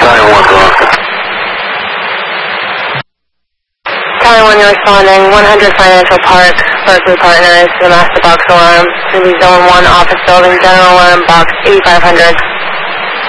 County 1, you're responding. 100 Financial Park, Berkeley Partners, the master box alarm. It's going to be Zone 1, office building, general alarm, box 8500.